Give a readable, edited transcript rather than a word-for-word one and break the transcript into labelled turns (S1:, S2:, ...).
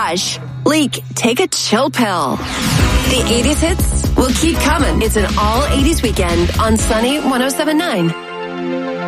S1: rush. Leak, take a chill pill. The 80s hits will keep coming. It's an all 80s weekend on Sunny 107.9.